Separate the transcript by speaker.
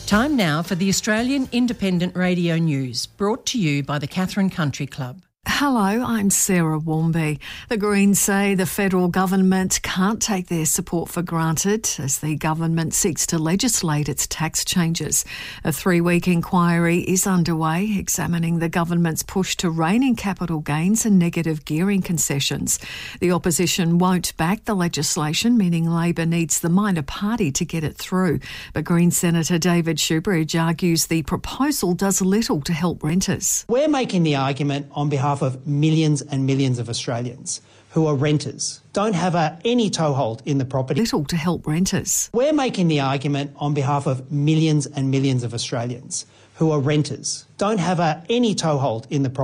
Speaker 1: Time now for the Australian Independent Radio News, brought to you by the Katherine Country Club.
Speaker 2: Hello, I'm Sarah Warmby. The Greens say the federal government can't take their support for granted as the government seeks to legislate its tax changes. A 3-week inquiry is underway examining the government's push to rein in capital gains and negative gearing concessions. The opposition won't back the legislation, meaning Labor needs the minor party to get it through. But Greens Senator David Shoebridge argues the proposal does little to help renters.
Speaker 3: We're making the argument on behalf of millions and millions of Australians who are renters, don't have any toehold in the property.
Speaker 2: Little to help renters.
Speaker 3: We're making the argument on behalf of millions and millions of Australians who are renters, don't have any toehold in the property.